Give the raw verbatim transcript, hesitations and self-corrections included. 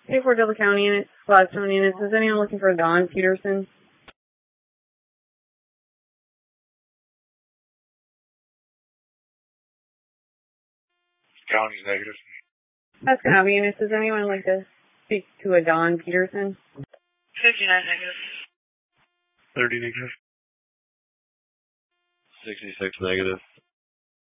Hey, for Delta County units, Gladstone units, is anyone looking for Don Peterson? County's negative. That's County units, does anyone like to speak to a Don Peterson? fifty-nine negative. thirty negative. sixty-six negative.